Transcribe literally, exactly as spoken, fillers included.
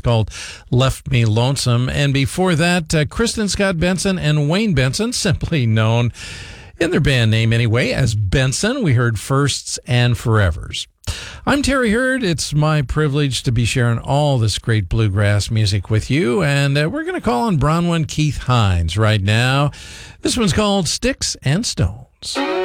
called Left Me Lonesome. And before that, uh, Kristen Scott Benson and Wayne Benson, simply known in their band name anyway as Benson. We heard Firsts and Forevers. I'm Terry Hurd. It's my privilege to be sharing all this great bluegrass music with you, and uh, we're going to call on Bronwyn Keith Hines right now. This one's called Sticks and Stones.